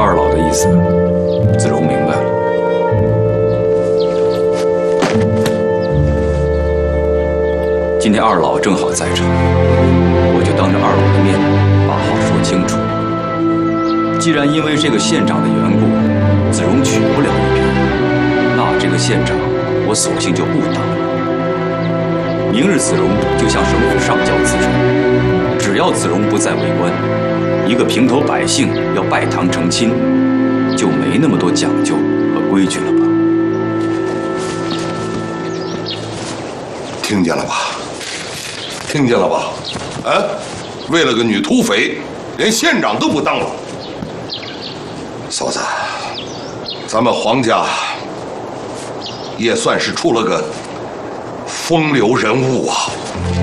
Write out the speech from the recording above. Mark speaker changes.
Speaker 1: 二老的意思，子荣明白了。今天二老正好在场，我就当着二老的面把话说清楚。既然因为这个县长的缘故，子荣取不了一品，那这个县长我索性就不当了。明日子荣就向省府上交辞呈，只要子荣不再为官，一个平头百姓要拜堂成亲，就没那么多讲究和规矩了吧？
Speaker 2: 听见了吧？听见了吧？哎，为了个女土匪，连县长都不当了。嫂子，咱们黄家也算是出了个风流人物啊。